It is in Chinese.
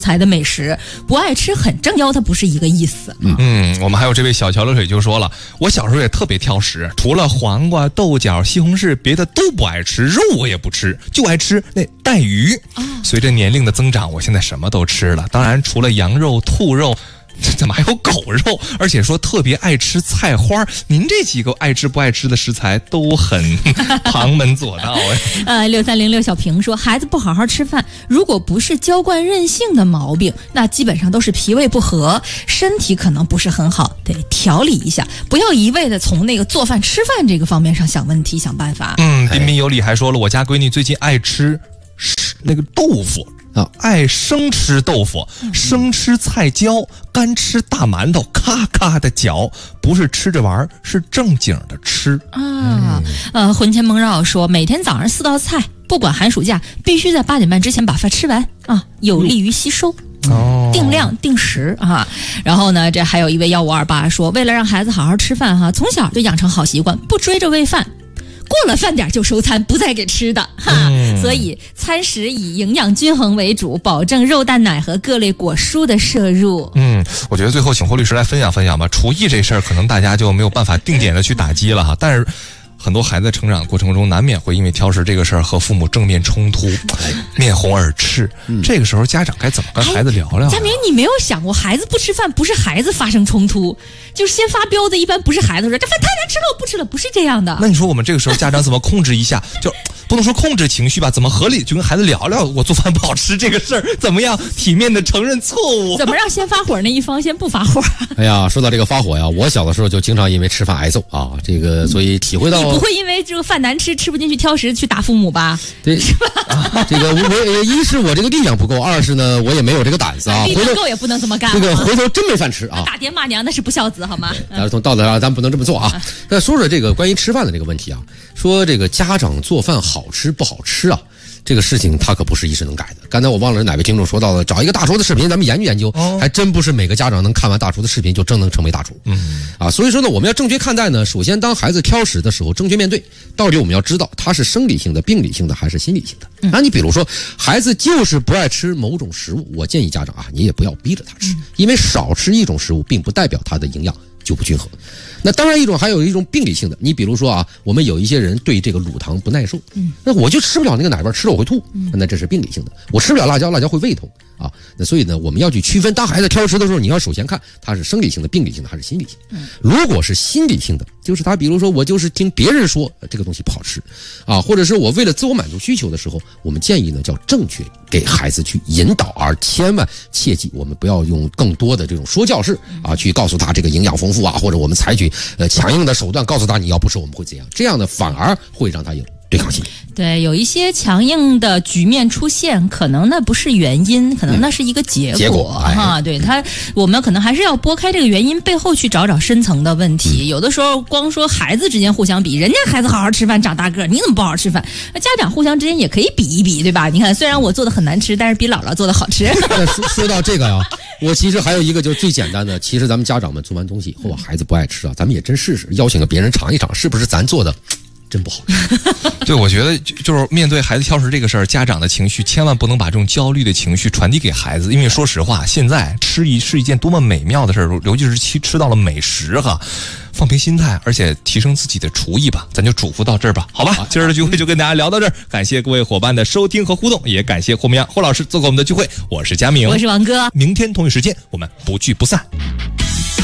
材的美食，不爱吃很正腰，它不是一个意思。 我们还有这位小桥流水就说了，我小时候也特别挑食，除了黄瓜、豆角、西红柿，别的都不爱吃，肉我也不吃，就爱吃那带鱼。随着年龄的增长，我现在什么都吃了，当然除了羊肉、兔肉。怎么还有狗肉？而且说特别爱吃菜花，您这几个爱吃不爱吃的食材都很旁门左道哎。 6306小平说，孩子不好好吃饭，如果不是娇惯任性的毛病，那基本上都是脾胃不和，身体可能不是很好，得调理一下，不要一味的从那个做饭吃饭这个方面上想问题想办法。 彬彬有礼还说了，我家闺女最近爱吃那个豆腐。爱生吃豆腐，生吃菜椒，干吃大馒头，咔咔的嚼，不是吃着玩，是正经的吃魂牵梦绕说，每天早上4道菜，不管寒暑假，必须在8点半之前把饭吃完啊，有利于吸收。定量定时啊。然后呢，这还有一位1528说，为了让孩子好好吃饭哈，从小就养成好习惯，不追着喂饭。过了饭点就收餐，不再给吃的哈。所以餐食以营养均衡为主，保证肉蛋奶和各类果蔬的摄入。 我觉得最后请霍律师来分享分享吧。厨艺这事儿可能大家就没有办法定点的去打击了哈，但是很多孩子成长过程中难免会因为挑食这个事儿和父母正面冲突，面红耳赤。这个时候家长该怎么跟孩子聊聊？ 佳明，你没有想过孩子不吃饭不是孩子发生冲突，就是先发飙的一般不是孩子说这饭太难吃了我不吃了，不是这样的。 那你说我们这个时候家长怎么控制一下？就不能说控制情绪吧，怎么合理就跟孩子聊聊我做饭不好吃这个事儿，怎么样体面的承认错误？ 怎么让先发火那一方先不发火？ 哎呀，说到这个发火呀，我小的时候就经常因为吃饭挨揍啊，这个所以体会到。 你不会因为这个饭难吃吃不进去挑食去打父母吧？ 对，是吧？这个我一是我这个力量不够，二是呢我也没有这个胆子啊。 力量够也不能这么干。 这个回头真没饭吃啊！ 打爹骂娘那是不孝子好吗？ 但是从道德上咱不能这么做啊。那说说这个关于吃饭的这个问题啊，说这个家长做饭好吃不好吃啊，这个事情他可不是一时能改的。刚才我忘了是哪位听众说到了，找一个大厨的视频咱们研究研究，还真不是每个家长能看完大厨的视频就真能成为大厨。所以说呢，我们要正确看待呢，首先当孩子挑食的时候正确面对，到底我们要知道他是生理性的、病理性的还是心理性的。你比如说孩子就是不爱吃某种食物，我建议家长啊，你也不要逼着他吃，因为少吃一种食物并不代表他的营养就不均衡。那当然还有一种病理性的，你比如说啊，我们有一些人对这个乳糖不耐受，那我就吃不了那个奶味，吃了我会吐，那这是病理性的。我吃不了辣椒，辣椒会胃痛啊。那所以呢，我们要去区分，当孩子挑食的时候，你要首先看他是生理性的、病理性的还是心理性的。如果是心理性的，就是他比如说我就是听别人说这个东西不好吃啊，或者是我为了自我满足需求的时候，我们建议呢叫正确给孩子去引导，而千万切记我们不要用更多的这种说教式啊去告诉他这个营养丰富啊，或者我们采取强硬的手段告诉他你要不吃我们会怎样，这样呢反而会让他有对抗性。 对，有一些强硬的局面出现，可能那不是原因，可能那是一个结果哈。对他，我们可能还是要拨开这个原因背后去找找深层的问题。有的时候光说孩子之间互相比，人家孩子好好吃饭长大个，你怎么不好好吃饭？那家长互相之间也可以比一比，对吧？你看，虽然我做的很难吃，但是比姥姥做的好吃。 说到这个呀，我其实还有一个就是最简单的，其实咱们家长们做完东西后，孩子不爱吃啊，咱们也真试试，邀请个别人尝一尝，是不是咱做的真不好吃。 对，我觉得就是面对孩子挑食这个事儿，家长的情绪千万不能把这种焦虑的情绪传递给孩子，因为说实话，现在是一件多么美妙的事儿，尤其是吃到了美食哈，放平心态，而且提升自己的厨艺吧，咱就嘱咐到这儿吧，好吧？今儿的聚会就跟大家聊到这儿，感谢各位伙伴的收听和互动，也感谢霍明阳霍老师做客我们的聚会，我是佳明， 我是王哥， 明天同一时间我们不聚不散。